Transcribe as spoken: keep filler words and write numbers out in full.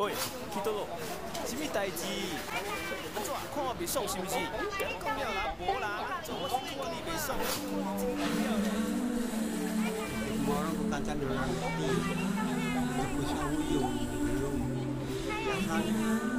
喂，去倒咯？什么代志？安怎？看我袂爽是毋是？讲了啦，无啦，做我看你袂爽，看你真代表咧。 Orang bukan candor nanti, untuk usaha uyung, uyung, biasanya.